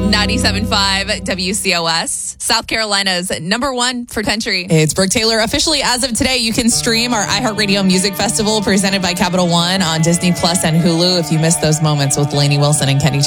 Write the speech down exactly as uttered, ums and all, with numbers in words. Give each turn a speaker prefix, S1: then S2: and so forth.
S1: ninety-seven point five W C O S, South Carolina's number one for country.
S2: It's Brooke Taylor. Officially, as of today, you can stream our iHeartRadio Music Festival presented by Capital One on Disney Plus and Hulu if you missed those moments with Lainey Wilson and Kenny Chesney.